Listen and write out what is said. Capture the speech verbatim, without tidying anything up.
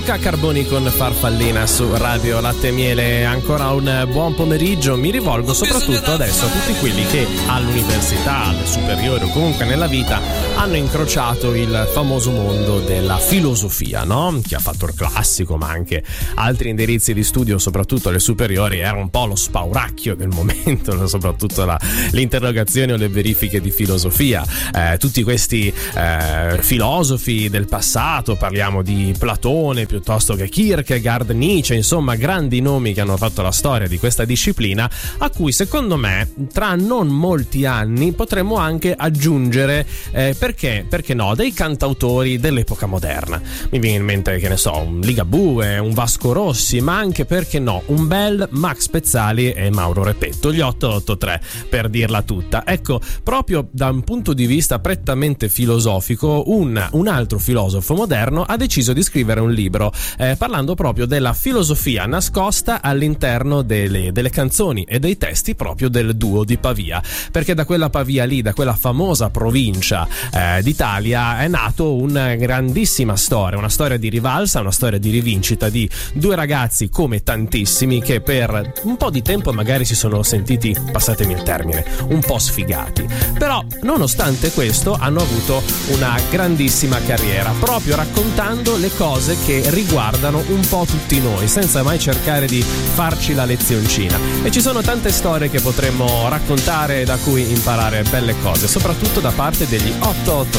Luca Carboni con Farfallina su Radio Latte e Miele. Ancora un buon pomeriggio. Mi rivolgo soprattutto adesso a tutti quelli che all'università, alle superiori o comunque nella vita hanno incrociato il famoso mondo della filosofia, no? Chi ha fatto il classico, ma anche altri indirizzi di studio, soprattutto alle superiori, era un po' lo spauracchio del momento, soprattutto la, le interrogazioni o le verifiche di filosofia. Eh, tutti questi eh, filosofi del passato, parliamo di Platone piuttosto che Kierkegaard, Nietzsche, insomma grandi nomi che hanno fatto la storia di questa disciplina, a cui secondo me tra non molti anni potremmo anche aggiungere eh, perché, perché no, dei cantautori dell'epoca moderna. Mi viene in mente, che ne so, un Ligabue, un Vasco Rossi, ma anche, perché no, un bel Max Pezzali e Mauro Repetto, gli otto otto tre, per dirla tutta. Ecco, proprio da un punto di vista prettamente filosofico, un, un altro filosofo moderno ha deciso di scrivere un libro eh, parlando proprio della filosofia nascosta all'interno delle, delle canzoni e dei testi proprio del duo di Pavia, perché da quella Pavia lì, da quella famosa provincia eh, d'Italia, è nato una grandissima storia, una storia di rivalsa, una storia di rivincita di due ragazzi come tantissimi che per un po' di tempo magari si sono sentiti, passatemi il termine, un po' sfigati, però nonostante questo hanno avuto una grandissima carriera, proprio raccontando le cose che riguardano un po' tutti noi, senza mai cercare di farci la lezioncina. E ci sono tante storie che potremmo raccontare, da cui imparare belle cose, soprattutto da parte degli otto otto